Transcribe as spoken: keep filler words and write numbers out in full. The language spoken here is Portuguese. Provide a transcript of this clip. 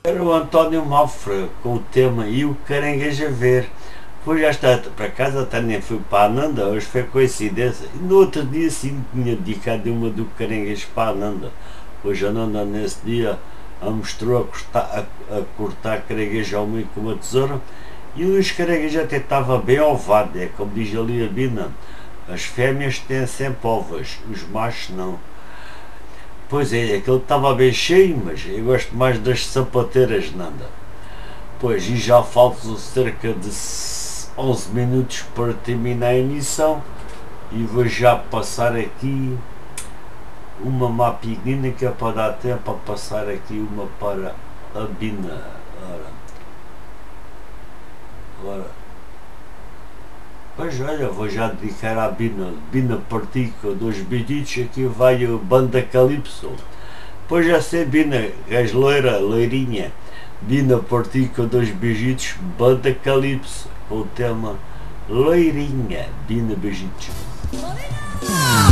Era o António Mafra com o tema E o Caranguejo a Ver. Depois já está, para casa até nem fui para a Ananda, hoje foi coincidência. E no outro dia sim tinha dedicado uma do caranguejo para a Ananda. Hoje a Ananda nesse dia a mostrou a cortar, a, a cortar caranguejo ao meio com uma tesoura. E os caranguejos até estava bem ovado, é como diz ali a Bina. As fêmeas têm sempre ovas, os machos não. Pois é, aquele estava bem cheio, mas eu gosto mais das sapateiras, Nanda. Pois, e já faltam cerca de onze minutos para terminar a emissão e vou já passar aqui uma mapinha que é para dar tempo para passar aqui uma para a Bina. Ora, agora, pois olha, vou já dedicar à Bina, Bina Partica, dois bititos, aqui vai o Banda Calypso. Pois já sei, Bina, és loira, loirinha. Bina Partica, dois beijitos, Banda Calypso, com o tema Loirinha, Bina Beijitos.